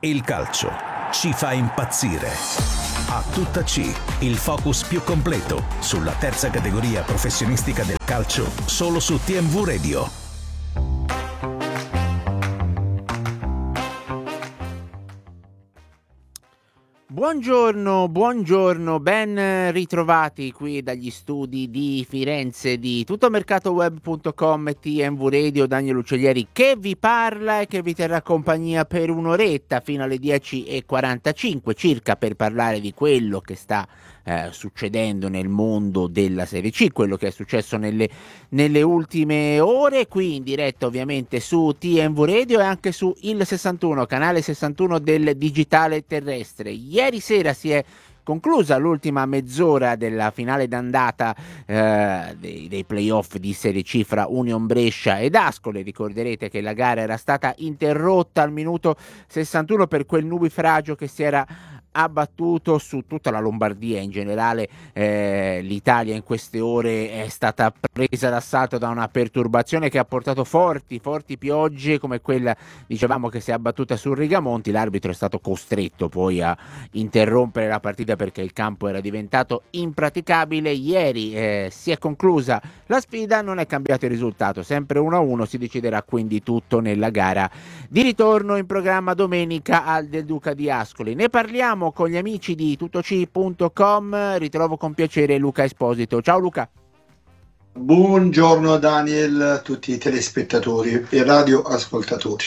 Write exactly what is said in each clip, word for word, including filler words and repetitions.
Il calcio ci fa impazzire. A tutta C, il focus più completo sulla terza categoria professionistica del calcio, solo su T M V Radio. Buongiorno, buongiorno, ben ritrovati qui dagli studi di Firenze di tuttomercatoweb punto com e T M V Radio. Daniel Uccellieri che vi parla e che vi terrà compagnia per un'oretta fino alle dieci e quarantacinque circa per parlare di quello che sta eh, succedendo nel mondo della Serie C, quello che è successo nelle, nelle ultime ore, qui in diretta ovviamente su T M V Radio e anche su il sessantuno, canale sessantuno del digitale terrestre. Ieri sera si è conclusa l'ultima mezz'ora della finale d'andata eh, dei, dei playoff di Serie C fra Union Brescia ed Ascoli. Ricorderete che la gara era stata interrotta al minuto sessantuno per quel nubifragio che si era abbattuto su tutta la Lombardia in generale. Eh, l'Italia in queste ore è stata presa d'assalto da una perturbazione che ha portato forti, forti piogge come quella, dicevamo, che si è abbattuta su Rigamonti. L'arbitro è stato costretto poi a interrompere la partita perché il campo era diventato impraticabile. Ieri eh, si è conclusa la sfida, non è cambiato il risultato, sempre uno a uno, si deciderà quindi tutto nella gara di ritorno in programma domenica al Del Duca di Ascoli. Ne parliamo con gli amici di tuttoc punto com, ritrovo con piacere Luca Esposito. Ciao Luca. Buongiorno Daniel, tutti i telespettatori e radioascoltatori.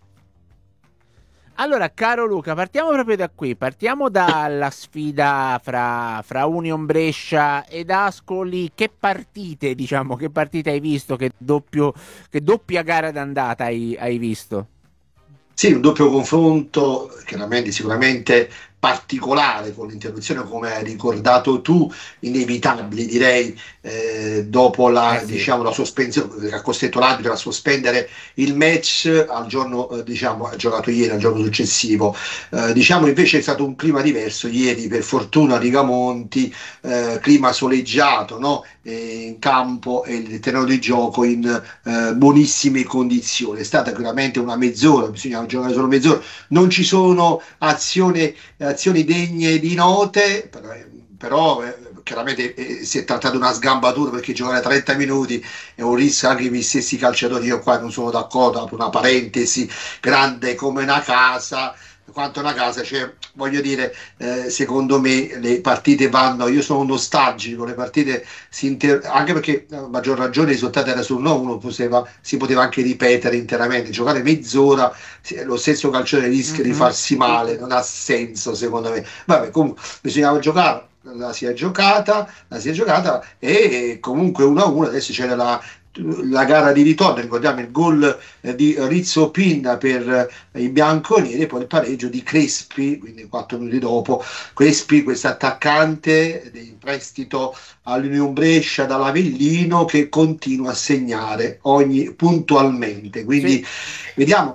Allora, caro Luca, partiamo proprio da qui, partiamo dalla sfida fra, fra Union Brescia ed Ascoli. Che partite, diciamo, che partite hai visto? Che, doppio, che doppia gara d'andata hai, hai visto? Sì, un doppio confronto, chiaramente sicuramente particolare, con l'interruzione, come hai ricordato tu, inevitabile direi, eh, dopo la, eh sì. diciamo, la sospensione, che ha costretto l'arbitro a sospendere il match al giorno, eh, diciamo, ha giocato ieri, al giorno successivo. Eh, diciamo invece è stato un clima diverso ieri, per fortuna Rigamonti, eh, clima soleggiato, no? E in campo e il terreno di gioco in eh, buonissime condizioni. È stata chiaramente una mezz'ora, bisogna giocare solo mezz'ora, non ci sono azioni azioni degne di note, però, però eh, chiaramente eh, si è trattato di una sgambatura, perché giocare trenta minuti è un rischio anche per gli stessi calciatori. Io qua non sono d'accordo, apro una parentesi, grande come una casa, quanto una casa, cioè voglio dire, eh, secondo me le partite vanno, io sono nostalgico, le partite si inter... anche perché a maggior ragione il risultato era sul no uno, poteva, si poteva anche ripetere interamente, giocare mezz'ora, lo stesso calciatore rischia mm-hmm. di farsi male, non ha senso secondo me. Vabbè, comunque bisognava giocare, la si è giocata, la si è giocata e comunque uno a uno. Adesso c'era la la gara di ritorno, ricordiamo il gol eh, di Rizzo Pinna per eh, i bianconeri, e poi il pareggio di Crespi, quindi quattro minuti dopo. Crespi, questo attaccante in prestito all'Union Brescia dall'Avellino, che continua a segnare ogni puntualmente, quindi sì. Vediamo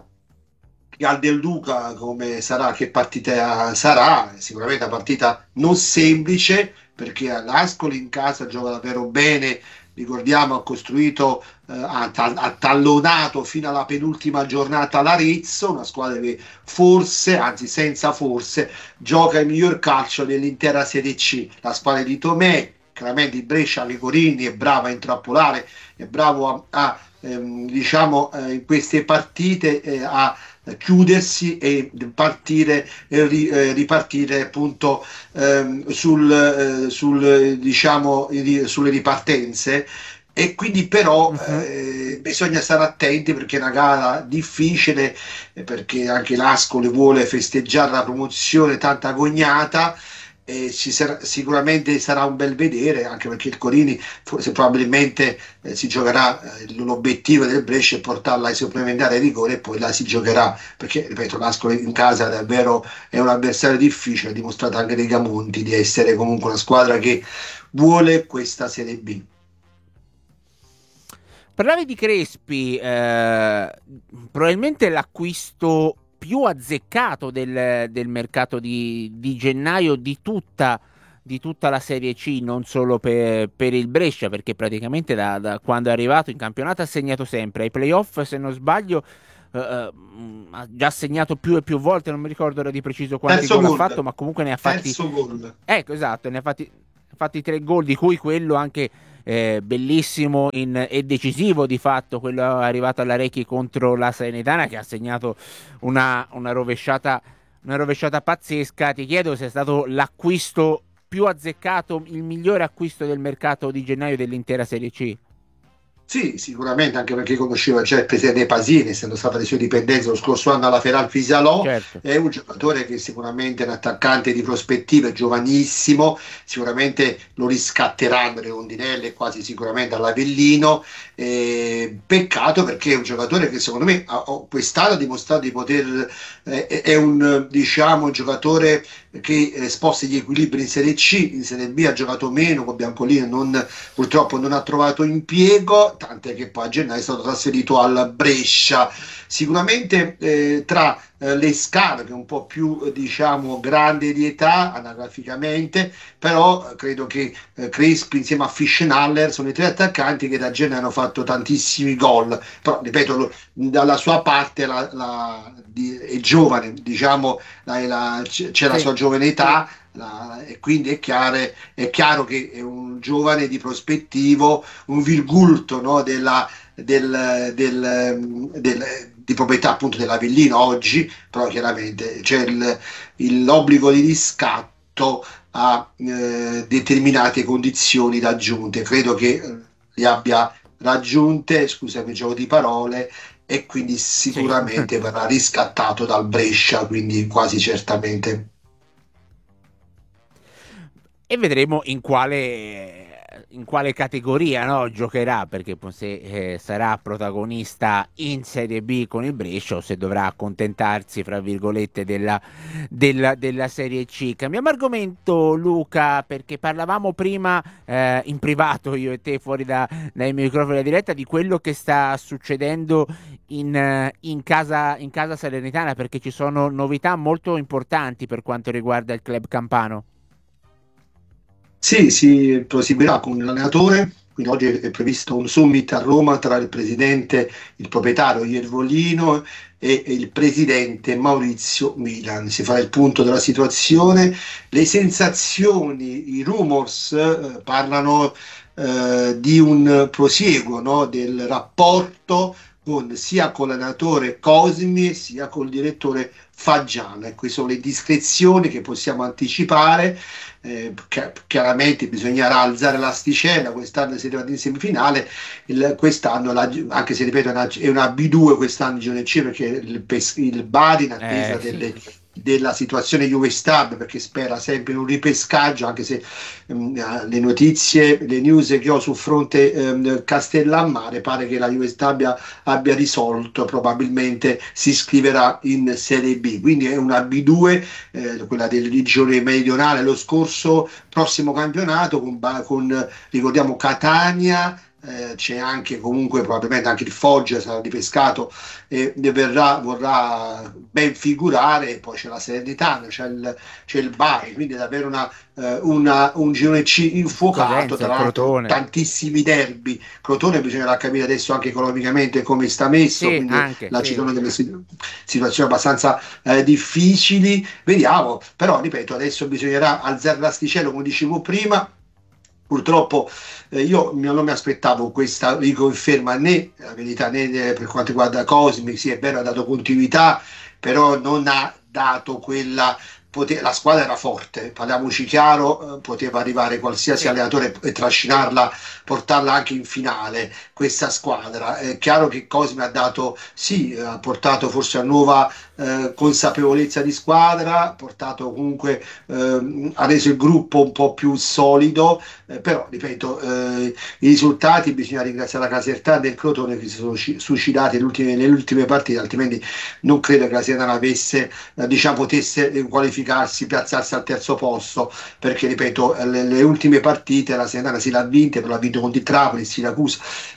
al Del Duca come sarà, che partita sarà. Sicuramente una partita non semplice, perché l'Ascoli in casa gioca davvero bene. Ricordiamo, ha costruito, eh, ha, ha tallonato fino alla penultima giornata l'Arezzo, una squadra che forse, anzi senza forse, gioca il miglior calcio dell'intera Serie C. La squadra di Tomè, chiaramente il Brescia, Lecorini è bravo a intrappolare, è bravo a, a ehm, diciamo, eh, in queste partite eh, a chiudersi e partire e ri, eh, ripartire appunto ehm, sul, eh, sul diciamo ri, sulle ripartenze. E quindi però eh, bisogna stare attenti, perché è una gara difficile, eh, perché anche l'Ascoli vuole festeggiare la promozione tanta agognata. E ci sarà, sicuramente sarà un bel vedere, anche perché il Corini forse probabilmente eh, si giocherà, eh, l'obiettivo del Brescia è portarla ai supplementari ai rigori e poi la si giocherà, perché ripeto, l'Ascoli in casa davvero è un avversario difficile, ha dimostrato anche Rigamonti di essere comunque una squadra che vuole questa Serie B. Parlavi di Crespi, eh, probabilmente l'acquisto più azzeccato del, del mercato di, di gennaio di tutta, di tutta la Serie C, non solo per, per il Brescia, perché praticamente da, da quando è arrivato in campionato ha segnato sempre. Ai playoff, se non sbaglio, eh, ha già segnato più e più volte, non mi ricordo ora di preciso quanti Terzo gol ha gol. fatto, ma comunque ne ha fatti Terzo gol. ecco, esatto, ne ha fatti, fatti tre gol, di cui quello anche eh, bellissimo in, e decisivo di fatto, quello arrivato alla Recchi contro la Salernitana, che ha segnato una, una rovesciata una rovesciata pazzesca. Ti chiedo se è stato l'acquisto più azzeccato, il migliore acquisto del mercato di gennaio dell'intera Serie C. Sì, sicuramente, anche perché conosceva già il presidente Pasini, essendo stata le sue dipendenze lo scorso anno alla Feral Fisalò. Certo. È un giocatore che sicuramente è un attaccante di prospettiva, è giovanissimo, sicuramente lo riscatteranno le rondinelle, quasi sicuramente all'Avellino. Eh, peccato, perché è un giocatore che secondo me ha, quest'anno ha dimostrato di poter, eh, è un, diciamo, un giocatore che eh, sposta gli equilibri in Serie C, in Serie B ha giocato meno, con Biancolini non, purtroppo non ha trovato impiego, tant'è che poi a gennaio è stato trasferito al Brescia. Sicuramente eh, tra eh, le scale, che è un po' più eh, diciamo grande di età anagraficamente, però eh, credo che eh, Crespi insieme a Fischnaller sono i tre attaccanti che da gennaio hanno fatto tantissimi gol, però ripeto, lo, dalla sua parte la, la, di, è giovane, diciamo, la, la, c'è sì. la sua giovane età. La, e quindi è chiaro, è chiaro che è un giovane di prospettivo, un virgulto, no, della, del, del, del, di proprietà appunto dell'Avellino oggi, però chiaramente c'è il, il, l'obbligo di riscatto a eh, determinate condizioni raggiunte. Credo che eh, li abbia raggiunte, scusami il gioco di parole, e quindi sicuramente sì. verrà riscattato dal Brescia, quindi quasi certamente. E vedremo in quale, in quale categoria, no, giocherà, perché se eh, sarà protagonista in Serie B con il Brescia o se dovrà accontentarsi, fra virgolette, della, della, della Serie C. Cambiamo argomento, Luca, perché parlavamo prima eh, in privato, io e te, fuori da, dai microfoni della diretta, di quello che sta succedendo in, in, casa, in casa Salernitana, perché ci sono novità molto importanti per quanto riguarda il club campano. Sì, si proseguirà con l'allenatore, quindi oggi è previsto un summit a Roma tra il presidente, il proprietario Iervolino e il presidente Maurizio Milan. Si farà il punto della situazione, le sensazioni, i rumors eh, parlano eh, di un prosieguo, no, del rapporto con, sia con l'allenatore Cosmi sia con il direttore Faggiano. E queste sono le discrezioni che possiamo anticipare. Eh, chiaramente bisognerà alzare l'asticella, quest'anno si è arrivati in semifinale, il, quest'anno la, anche se ripeto è una, è una B due quest'anno in C, perché il, il Bari in attesa eh, delle, sì. della situazione Juve Stab, perché spera sempre in un ripescaggio, anche se um, le notizie, le news che ho sul fronte um, Castellammare pare che la Juve Stab abbia, abbia risolto, probabilmente si iscriverà in Serie B, quindi è una B due, eh, quella del regione meridionale. Lo scorso prossimo campionato con, con ricordiamo Catania, eh, c'è anche comunque probabilmente anche il Foggia sarà ripescato e ne verrà, vorrà ben figurare, e poi c'è la Salernitana, c'è il, c'è il Bari, quindi è davvero una, eh, una, un girone C infuocato, tra l'altro tantissimi derby. Crotone bisognerà capire adesso anche economicamente come sta messo, sì, quindi anche, là sì. ci sono delle situazioni abbastanza eh, difficili, vediamo, però ripeto, adesso bisognerà alzare l'asticella come dicevo prima. Purtroppo eh, io non mi aspettavo questa riconferma, né la verità né per quanto riguarda Cosmi. Sì, è vero, ha dato continuità, però non ha dato quella, pote- la squadra era forte, parliamoci chiaro, eh, poteva arrivare qualsiasi sì. allenatore e trascinarla, portarla anche in finale questa squadra. È chiaro che Cosmi ha dato, sì, ha portato forse a nuova eh, consapevolezza di squadra, ha portato comunque, eh, ha reso il gruppo un po' più solido, eh, però ripeto, eh, i risultati, bisogna ringraziare la Casertana del Crotone che si sono suicidati nelle ultime, nelle ultime partite, altrimenti non credo che la Casertana avesse, eh, diciamo, potesse qualificarsi, piazzarsi al terzo posto, perché ripeto, le, le ultime partite la Casertana si l'ha vinte, però l'ha vinto contro il Trapani, il Siracusa,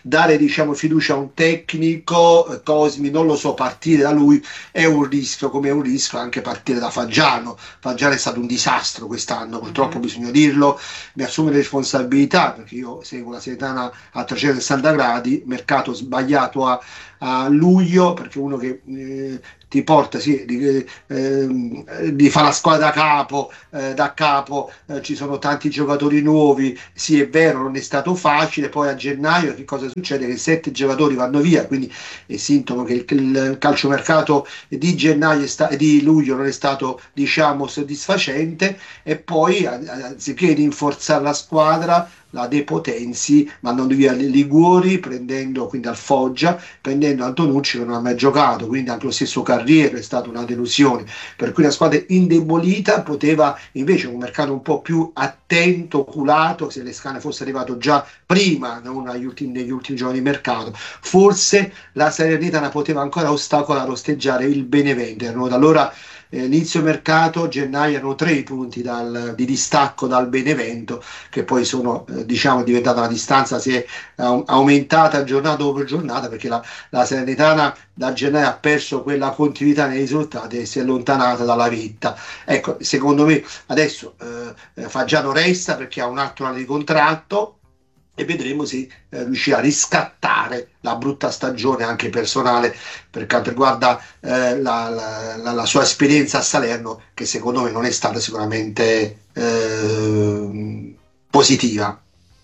dare diciamo fiducia a un tecnico, eh, Cosmi, non lo so, partire da lui è un rischio, come è un rischio anche partire da Faggiano. Faggiano è stato un disastro quest'anno, purtroppo Mhm. bisogna dirlo, mi assume le responsabilità perché io seguo la Salernitana a trecentosessanta gradi, mercato sbagliato a, a luglio, perché uno che eh, ti porta, sì, di, ehm, di fa la squadra da capo, eh, da capo, eh, ci sono tanti giocatori nuovi, sì è vero, non è stato facile, poi a gennaio che cosa succede? Che sette giocatori vanno via, quindi è sintomo che il, il calciomercato di gennaio, è sta- di luglio non è stato diciamo soddisfacente e poi a- anziché rinforzare la squadra la depotenzi mandando via Liguori, prendendo quindi al Foggia, prendendo Antonucci che non ha mai giocato, quindi anche lo stesso Carriero è stata una delusione, per cui la squadra indebolita poteva invece un mercato un po' più attento, oculato, se Lescane fosse arrivato già prima, non negli ultimi, negli ultimi giorni di mercato, forse la Salernitana poteva ancora ostacolare, osteggiare il Benevento. Erano da allora eh, inizio mercato, gennaio erano tre i punti dal, di distacco dal Benevento, che poi sono eh, diciamo diventata la distanza, si è eh, aumentata giornata dopo giornata perché la, la Salernitana da gennaio ha perso quella continuità nei risultati e si è allontanata dalla vetta. Ecco, secondo me adesso eh, Faggiano resta perché ha un altro anno di contratto e vedremo se eh, riuscirà a riscattare la brutta stagione anche personale per quanto riguarda eh, la, la, la, la sua esperienza a Salerno, che secondo me non è stata sicuramente eh, positiva.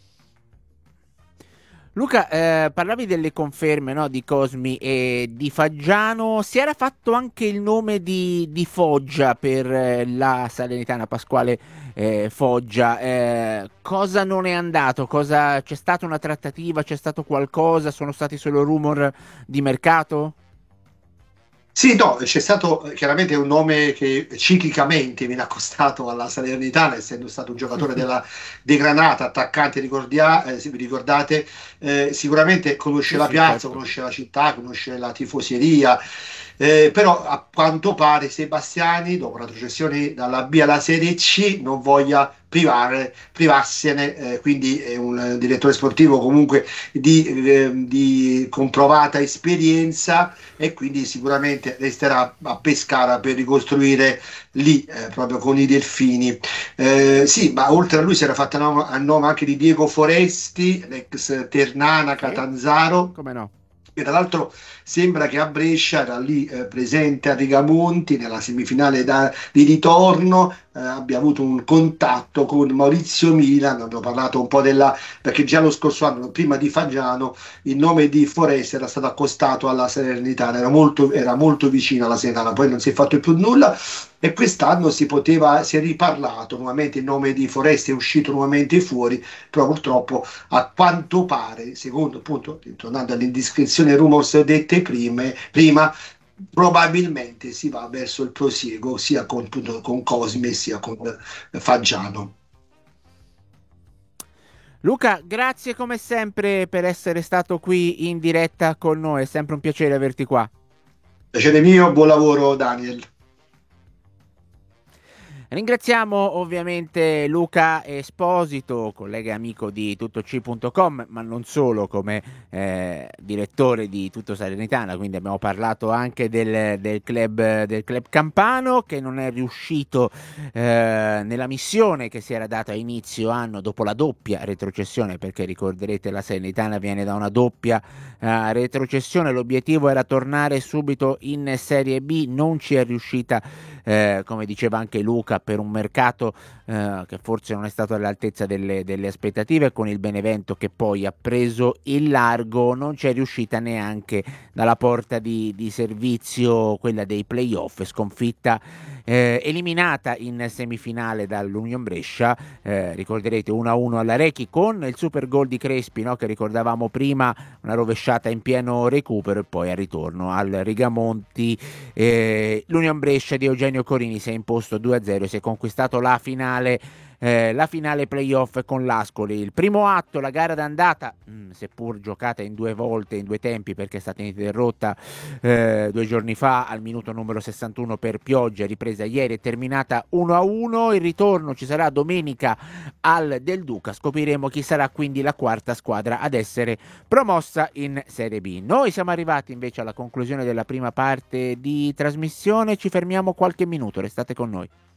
Luca, eh, parlavi delle conferme, no, di Cosmi e di Faggiano. Si era fatto anche il nome di, di Foggia per eh, la Salernitana, Pasquale eh, Foggia. Eh, cosa non è andato? Cosa, c'è stata una trattativa? C'è stato qualcosa? Sono stati solo rumor di mercato? Sì, no, c'è stato eh, chiaramente un nome che ciclicamente viene accostato alla Salernitana, essendo stato un giocatore della, di Granata, attaccante, ricordia- eh, se vi ricordate, eh, sicuramente conosce Sì, la sì, piazza, certo. conosce la città, conosce la tifoseria, eh, però a quanto pare Sebastiani, dopo la retrocessione dalla B alla Serie C, non voglia privare, privarsene, eh, quindi è un direttore sportivo comunque di, eh, di comprovata esperienza e quindi sicuramente resterà a Pescara per ricostruire lì eh, proprio con i delfini. Eh, sì, ma oltre a lui si era fatto a nome, a nome anche di Diego Foresti, l'ex Ternana Sì, Catanzaro. come no? E tra l'altro sembra che a Brescia era lì eh, presente a Rigamonti nella semifinale da- di ritorno, eh, abbia avuto un contatto con Maurizio Milan, abbiamo parlato un po' della, perché già lo scorso anno, prima di Faggiano, il nome di Foreste era stato accostato alla Salernitana, era molto, era molto vicino alla Salernitana, poi non si è fatto più nulla e quest'anno si poteva, si è riparlato nuovamente, il nome di Foreste è uscito nuovamente fuori, però purtroppo a quanto pare, secondo appunto, tornando alle indiscrezioni e rumors dette prime, prima, probabilmente si va verso il prosieguo sia con, appunto, con Cosme sia con eh, Faggiano. Luca, grazie come sempre per essere stato qui in diretta con noi, è sempre un piacere averti qua. Piacere mio, buon lavoro Daniel. Ringraziamo ovviamente Luca Esposito, collega e amico di tuttoc punto com, ma non solo, come eh, direttore di Tutto Salernitana, quindi abbiamo parlato anche del, del, club, del club campano che non è riuscito eh, nella missione che si era data a inizio anno dopo la doppia retrocessione, perché ricorderete la Salernitana viene da una doppia eh, retrocessione, l'obiettivo era tornare subito in Serie B, non ci è riuscita. Eh, come diceva anche Luca, per un mercato eh, che forse non è stato all'altezza delle, delle aspettative, con il Benevento che poi ha preso il largo, non c'è riuscita neanche dalla porta di, di servizio quella dei playoff, sconfitta eh, eliminata in semifinale dall'Union Brescia, eh, ricorderete uno a uno alla Rechi con il super gol di Crespi, no, che ricordavamo prima, una rovesciata in pieno recupero e poi al ritorno al Rigamonti eh, l'Union Brescia di Eugenio Corini si è imposto due a zero e si è si è conquistato la finale Eh, la finale playoff con l'Ascoli. Il primo atto, la gara d'andata, mh, seppur giocata in due volte, in due tempi, perché è stata interrotta eh, due giorni fa al minuto numero sessantuno per pioggia, ripresa ieri, è terminata uno a uno. Il ritorno ci sarà domenica al Del Duca, scopriremo chi sarà quindi la quarta squadra ad essere promossa in Serie B. Noi siamo arrivati invece alla conclusione della prima parte di trasmissione, ci fermiamo qualche minuto, restate con noi.